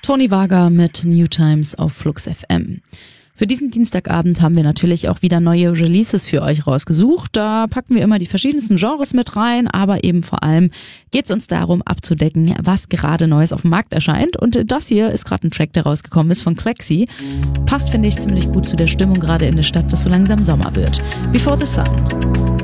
Toni Wager mit New Times auf Flux FM. Für diesen Dienstagabend haben wir natürlich auch wieder neue Releases für euch rausgesucht. Da packen wir immer die verschiedensten Genres mit rein, aber eben vor allem geht es uns darum abzudecken, was gerade Neues auf dem Markt erscheint. Und das hier ist gerade ein Track, der rausgekommen ist von Clexi. Passt, finde ich, ziemlich gut zu der Stimmung gerade in der Stadt, dass so langsam Sommer wird. Before the Sun.